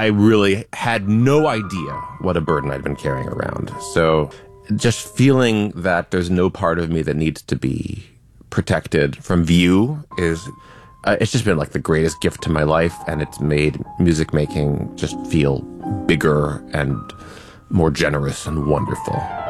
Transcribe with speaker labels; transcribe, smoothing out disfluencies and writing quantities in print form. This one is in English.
Speaker 1: I really had no idea what a burden I'd been carrying around. So just feeling that there's no part of me that needs to be protected from view is, it's just been like the greatest gift to my life, and it's made music making just feel bigger and more generous and wonderful.